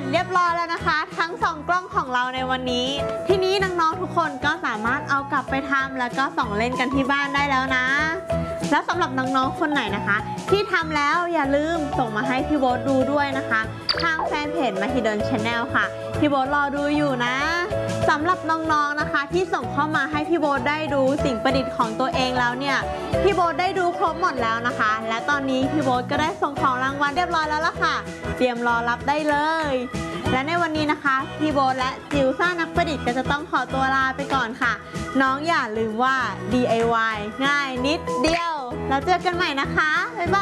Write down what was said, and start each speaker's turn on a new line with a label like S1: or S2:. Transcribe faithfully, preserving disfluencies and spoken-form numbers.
S1: เรียบร้อยแล้วนะคะทั้งสองกล้องของเราในวันนี้ทีนี้น้องๆทุกคนก็สามารถเอากลับไปทำแล้วก็ส่องเล่นกันที่บ้านได้แล้วนะแล้วสำหรับน้องๆคนไหนนะคะที่ทำแล้วอย่าลืมส่งมาให้พี่โบ๊ทดูด้วยนะคะทางแฟนเพจ Mahidol Channel ค่ะพี่โบ๊ทรอดูอยู่นะสำหรับน้องๆนะคะที่ส่งเข้ามาให้พี่โบ๊ทได้ดูสิ่งประดิษฐ์ของตัวเองแล้วเนี่ยพี่โบ๊ทได้ดูครบหมดแล้วนะคะและตอนนี้พี่โบ๊ทก็ได้ส่งของรางวัลเรียบร้อยแล้วล่ะค่ะเตรียมรอรับได้เลยและในวันนี้นะคะพี่โบ๊ทและจิวซ่านักประดิษฐ์ก็จะต้องขอตัวลาไปก่อนค่ะน้องอย่าลืมว่า ดี ไอ วาย ง่ายนิดเดียวแล้วเจอกันใหม่นะคะบ๊ายบาย